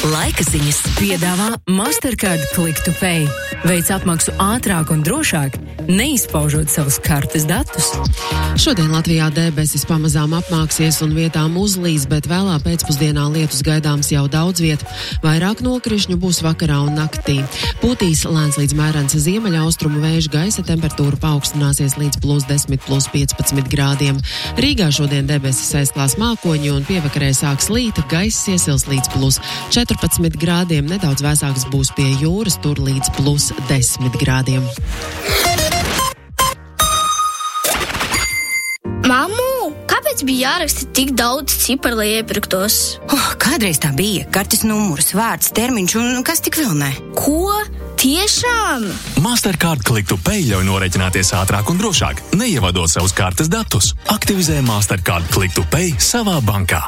Laika ziņas piedāvā Mastercard Click to Pay. Veic apmaksu ātrāk un drošāk, neizpaužot savus kartes datus. Šodien Latvijā debesis pamazām apmāksies un vietām uzlīs, bet vēlā pēcpusdienā lietus gaidāms jau daudz viet. Vairāk nokrišņu būs vakarā un naktī. Pūtīs lēns līdz mērens ziemeļaustrumu vēju, gaisa temperatūra paaugstināsies līdz +10, +15 grādiem. Rīgā šodien debesis aizklās mākoņi un pievakarē sāks līt, gaiss iesils līdz +14 grādiem, nedaudz vēsāks būs pie jūras, tur līdz +10 grādiem. Mammu, kāpēc bija jāraksta tik daudz ciparu, lai iepirktos? Kādreiz tā bija. Kartes numurs, vārds, termiņš un kas tik vēl ne. Ko? Tiešām? Mastercard Click to Pay ļauj norēķināties ātrāk un drošāk, neievadot savus kartes datus. Aktivizē Mastercard Click to Pay savā bankā.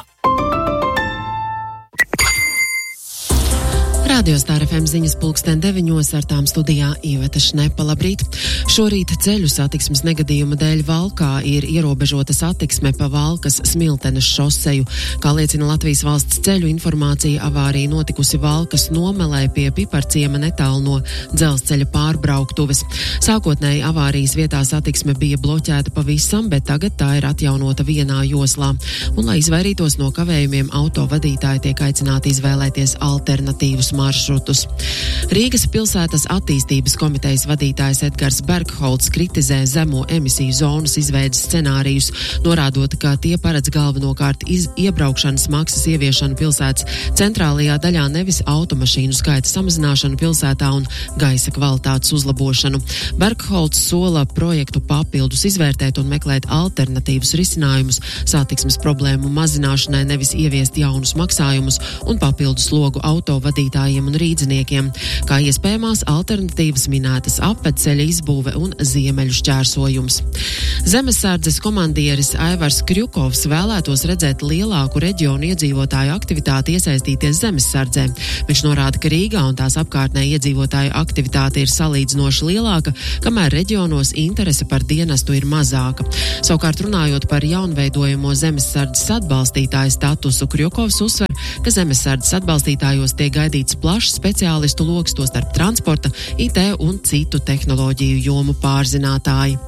Radio Star FM ziņas 9:00 ar tām studijā Iveta Šnepa. Labrīt! Šorīt ceļu satiksmes negadījuma dēļ Valkā ir ierobežota satiksme pa Valkas Smiltenes šoseju. Kā liecina Latvijas valsts ceļu informācija, avārija notikusi Valkas nomelē pie Piparciema netālu no dzelzceļa pārbrauktuves. Sākotnēji avārijas vietā satiksme bija bloķēta pavisam, bet tagad tā ir atjaunota vienā joslā. Un, lai izvairītos no kavējumiem, autovadītāji tiek aicināti izvēlēties alternatīvus maršrutus. Rīgas pilsētas attīstības komitejas vadītājs Edgars Bergholts kritizē zemo emisiju zonas izveides scenārijus, norādot, ka tie paredz galvenokārt iebraukšanas maksas ieviešanu pilsētas centrālajā daļā, nevis automašīnu skaita samazināšanu pilsētā un gaisa kvalitātes uzlabošanu. Bergholts sola projektu papildus izvērtēt un meklēt alternatīvus risinājumus satiksmes problēmu mazināšanai, nevis ieviest jaunus maksājumus un papildus slogu autovadītājiem un rīdziniekiem, kā iespējamās alternatīvas minētas apvedceļa izbūve un ziemeļu šķērsojums. Zemesardzes komandieris Aivars Kļukovs vēlētos redzēt lielāku reģionu iedzīvotāju aktivitāti iesaistīties zemesardzē. Viņš norāda, ka Rīgā un tās apkārtnē iedzīvotāju aktivitāte ir salīdzinoši lielāka, kamēr reģionos interese par dienestu ir mazāka. Savukārt runājot par jaunveidojamo zemesardzes atbalstītāju statusu, Kļukovs uzsver, ka zemesardzes atbalstītājos tiek gaidīts plašs speciālistu loks, tostarp transporta, IT un citu tehnoloģiju jomu pārzinātāji.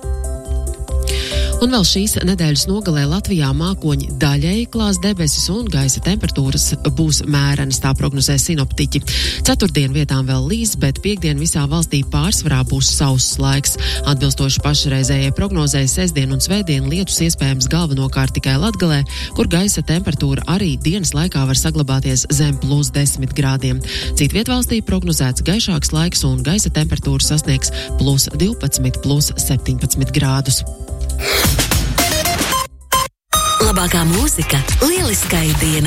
Un vēl šīs nedēļas nogalē Latvijā mākoņi daļēji klās debesis un gaisa temperatūras būs mērenas, tā prognozē sinoptiķi. Ceturtdien vietām vēl līs, bet piekdien visā valstī pārsvarā būs sauss laiks. Atbilstoši pašreizējai prognozē sestdien un svētdien lietus iespējams galvenokārt tikai Latgalē, kur gaisa temperatūra arī dienas laikā var saglabāties zem +10 grādiem. Citviet valstī prognozēts gaišāks laiks un gaisa temperatūra sasniegs +12, +17 grādus. Labākā mūzika lieliskai dienai.